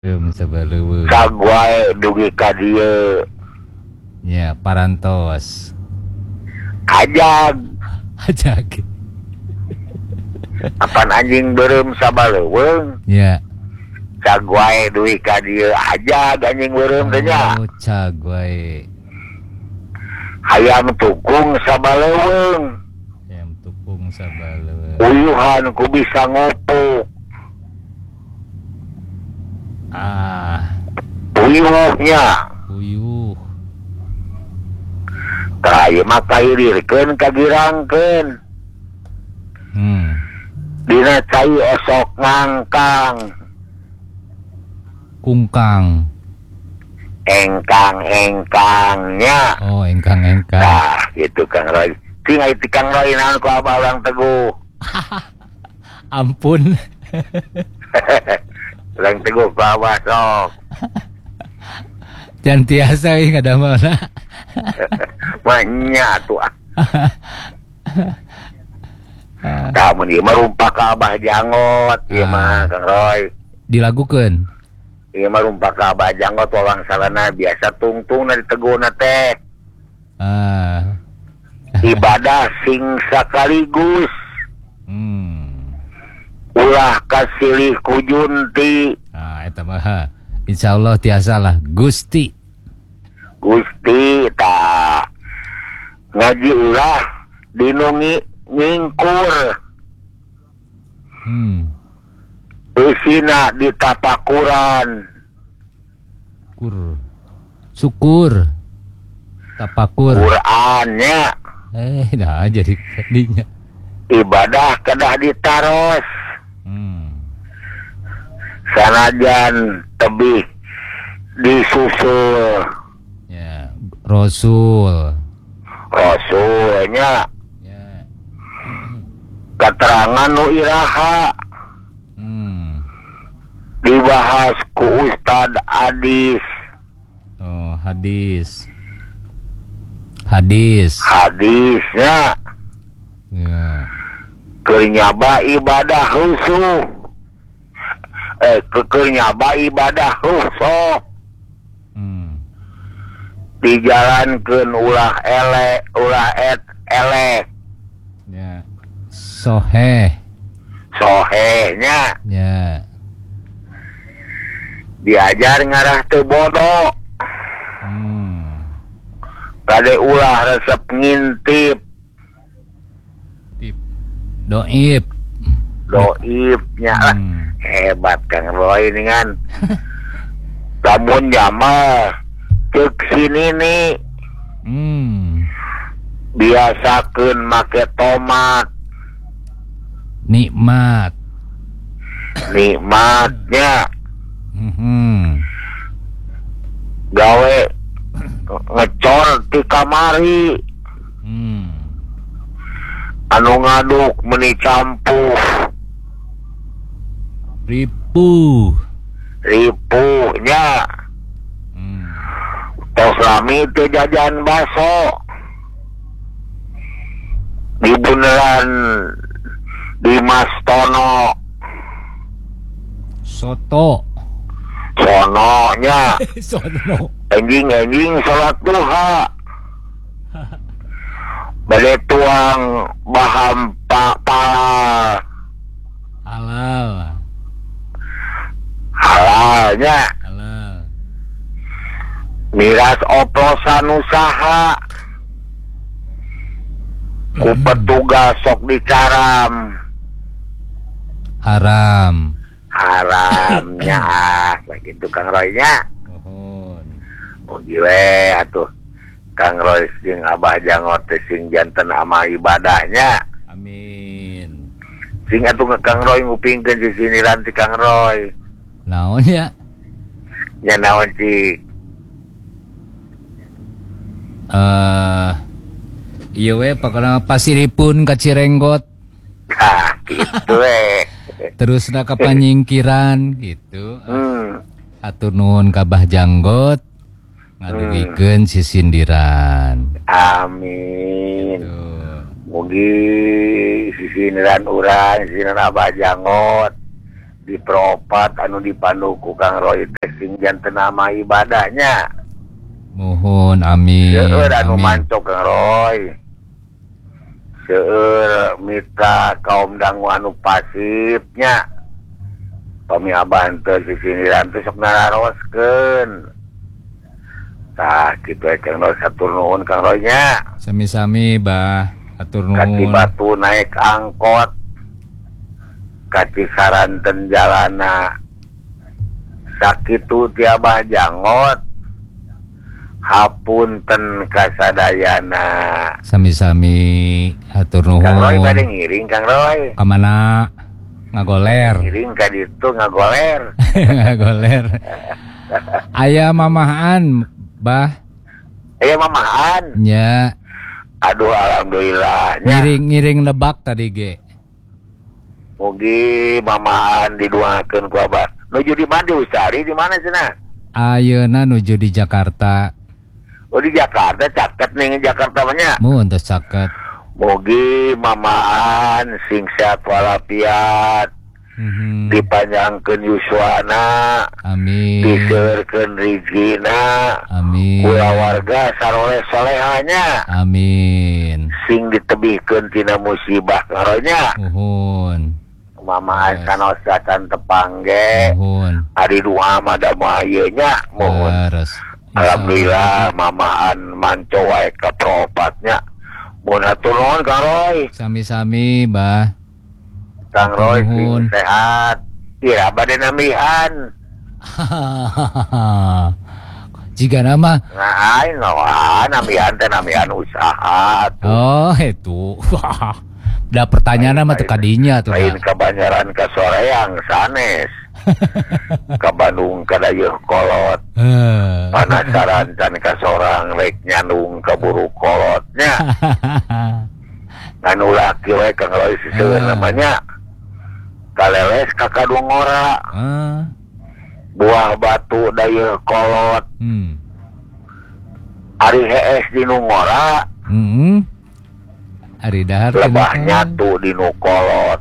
Sabaleuweung. Sagwae dugi ka dieu. Ya, parantos. Ajag. Ajag. Apan anjing beureum sabaleuweung. Ya. Sagwae dugi ka dieu ajag anjing beureum teh nya. Oh, cagwae. Hayam tukung sabaleuweung. Hayam tukung sabaleuweung. Uyuhan ku bisa ngopuk. Uyuhnya. Uyuh. Tah ieu mah kairirkeun kagirangkeun. Dina cai esok ngangkang. Kungkang. Engkang-engkangnya. Oh, engkang-engkang. Nah, gitu Kang Roy. Tinggal itu Kang Roy naon ku Abah Urang Teguh. Ampun. Urang Teguh ku Abah sok. Jangan tiasa nggak ada mana. Banyak tuh. Kamu nih merumpak ke Abah Jangot, iya mah Kang Roy. Dilagukeun. Iya mah rumpak ke Abah Jangot walang salana biasa tungtung na diteguna teh. Ibadah sing sakaligus. Ulah kasilih ku Junti. Eta mah insyaallah tiasa lah Gusti. Gusti ta ngaji ulah dinungi ngingkur. Isina ditapakuran. Syukur. Tapakur. Qur'annya. Nah jadi tadinya. Ibadah kedah ditaros. Sanajan tebih disusul. Ya, Rasulnya. Ya. Keterangan nu iraha. Dibahas ku Ustad Hadis. Oh, hadisnya. Ya. Keur nyaba ibadah husuh. Keur nyaba ibadah husuh. Dijalankeun ulah elek, ulah elek. Ya. Sohehnya. Ya. Diajar ngarah teu bodoh. Kade ulah resep ngintip. Doibnya lah. Hebat Kang Roy ini kan. Lamun jamal cek sini nih. Biasakeun make tomat. Nikmatnya. Gawe ngecor di kamari. Anu ngaduk meni campuh. Ripuhnya. Tos lami teu jajan baso. Di bundaran di Mastono. Sononya. Enjing salat duha. Bade tuang baham palal. Halalnya. Miras oplosan usaha. Ku petugas sok dicaram. Haramnya. Begitu Kang Roy-nya. Gile atuh Kang Roy jeung Abah Jangot sing janten amal ibadahnya. Amin. Sing atuh Kang Roy ngupingkeun di sini ranti Kang Roy. Naon ya? Nya naon cik? Ieu we pakana pasiripun ka Cirenggot. Gitu we. Terusna ka panyingkiran gitu. Atur nuhun ka Abah Janggot. Ngadugikeun sisindiran. Amin. Mugi sisindiran urang, sisindiran Abah Jangot di peropat anu dipandu ku Kang Roy teh sing janten ama ibadahnya. Mohon amin. Seueur anu Amin. mancok Kang Roy. Seueur mitra kaum dangu anu pasifnya. Pami abah teu sisiniran teh sok nararoskeun. Tah kitu Kang Roy satur nuhun Kang Roy nya. Sami-sami bah, atur Kati nuhun. batu naik angkot. Kati saranten jalana. Sakitu ti abah jangot. Hapunten kasadayana. Sami-sami atur nuhun. Kang Roy bade ngiring Kang Roy. Kamana ngagoler. Ngiring ka ditu ngagoler. Ngagoler. Aya mamahan, bah. Aya mamahan. Nya, Aduh alhamdulillah nya. ngiring nebak tadi ge. Mugi mamahan diduakeun ku abah. Nuju di mana Usari di mana cenah? Ayeuna nuju di Jakarta. Oh di Jakarta caket nih Jakarta banyak. Mun teu caket. Mugi mamahan sing sehat walafiat. Dipanjangkeun yuswana. Amin. Diseureurkeun rizkina. Amin. Kula warga saroleh solehanya. Amin. Sing ditebihkeun tina musibah karonya. Nuhun. Mamahan Yes. kanosakan tepangge. Nuhun. Ari doa mah da mah ieu nya mohon. Leres. Alhamdulillah mamahan manco wae ka propatnya. Mun hatur nuhun Kang Roy. Sami-sami, bah. Kang Roy Nuhun. sing sehat. Ira bade namihan. Jika nama Nah, ngawan namihan teh namihan usaha tuh. oh itu da pertanyaan mah teu kadinya tuh Lain kabanyaran ka soreang sanes. Ka Bandung ka dayeuh kolot. Panasaran can ka sorang rek nyandung ka buru kolotnya. Anu laki we Kang Roy siseueun namanya. Kaleles ka Kadungora. Buah batu dayeuh kolot. Ari hees di nu ngora. Ari dahar Lebah nyatu di nu kolot.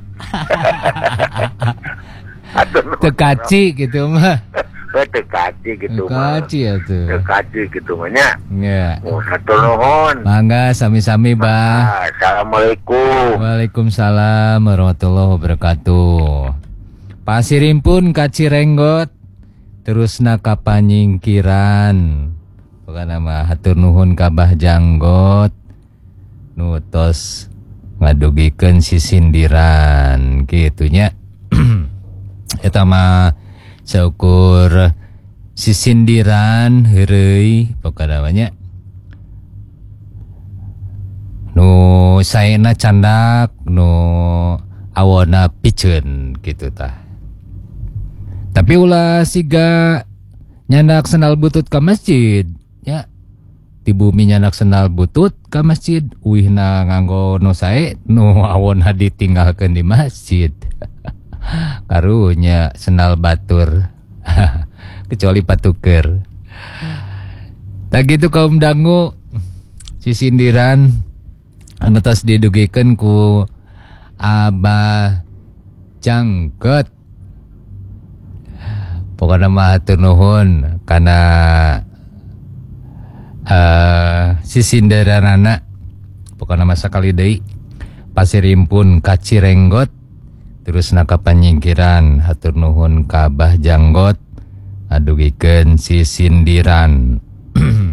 tekaci gitu mah. Tekaci gitu mah. Tekaci ya tuh. Tekaci gitu mah nya. Ya. Hatur nuhun. Mangga sami-sami, Bah. Assalamualaikum. Waalaikumsalam warahmatullahi wabarakatuh. Pasirimpun ka Cirenggot terus ka Panyingkiran. Pokokna mah hatur nuhun ka Bah Janggot. Nutos ngadugikeun sisindiran kitunya. Eta mah saukur sisindiran heureuy pokokna mah nya. Nu saena candak, nu awona piceun kitu tah. Tapi ulah siga nyandak senal butut ka masjid ya. Di bumi nyandak senal butut ka masjid, uihna nganggo nu sae nu awona ditinggalkeun di masjid. Karunya senal batur. Kecuali patuker. Tak gitu kaum dangu sisindiran anu tos didugikeun ku Abah Janggot. Pokokna mah hatur nuhun kana sisindiranana. Pokokna mah sakali deui pasirimpun ka Cirenggot terus ka Panyingkiran. Hatur nuhun ka Abah Janggot adugikeun sisindiran.